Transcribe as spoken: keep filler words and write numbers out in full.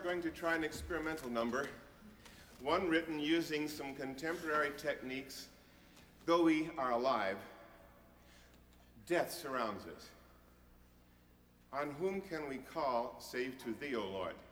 going to try an experimental number, one written using some contemporary techniques. Though we are alive, death surrounds us. On whom can we call save to thee, O Lord?